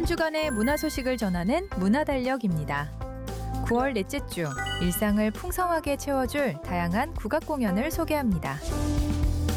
한 주간의 문화 소식을 전하는 문화달력입니다. 9월 넷째 주, 일상을 풍성하게 채워줄 다양한 국악 공연을 소개합니다.